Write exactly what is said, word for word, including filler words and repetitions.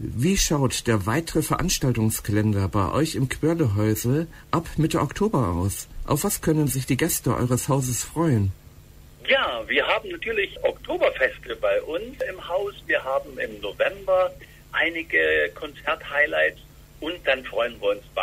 Wie schaut der weitere Veranstaltungskalender bei euch im Quirlehäusl ab Mitte Oktober aus? Auf was können sich die Gäste eures Hauses freuen? Ja, wir haben natürlich Oktoberfeste bei uns im Haus. Wir haben im November einige Konzerthighlights und dann freuen wir uns